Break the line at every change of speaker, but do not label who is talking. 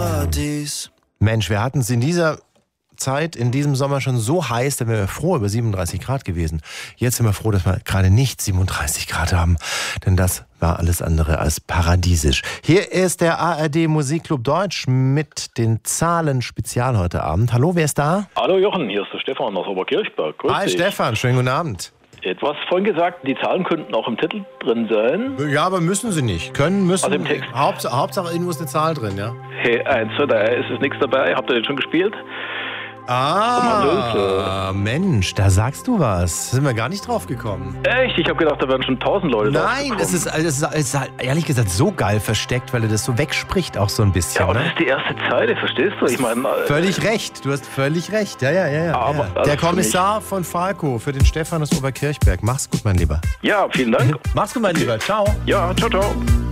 Paradies.
Mensch, wir hatten es in dieser Zeit, in diesem Sommer schon so heiß, da wären wir froh über 37 Grad gewesen. Jetzt sind wir froh, dass wir gerade nicht 37 Grad haben, denn das war alles andere als paradiesisch. Hier ist der ARD Musikclub Deutsch mit den Zahlen Spezial heute Abend. Hallo, wer ist da?
Hallo Jochen, hier ist der Stefan aus Oberkirchberg. Grüß
Hi
dich.
Stefan, schönen guten Abend.
Du hast vorhin gesagt, die Zahlen könnten auch im Titel drin sein.
Ja, aber müssen sie nicht. Können, müssen.
Also im Text.
Hauptsache irgendwo ist eine Zahl drin, ja?
Hey, 1, 2, 3, ist es nichts dabei? Habt ihr den schon gespielt?
Mensch, da sagst du was. Sind wir gar nicht drauf gekommen.
Echt? Ich habe gedacht, da wären schon 1000 Leute
Nein, es ist halt ehrlich gesagt so geil versteckt, weil er das so wegspricht auch so ein bisschen.
Ja, aber
ne?
das ist die erste Zeile, verstehst du? Ich meine,
Völlig recht, du hast völlig recht. Ja.
Aber
Der Kommissar von Falco für den Stefan aus Oberkirchberg. Mach's gut, mein Lieber.
Ja, vielen Dank.
Mach's gut, mein Lieber. Ciao.
Ja, ciao, ciao.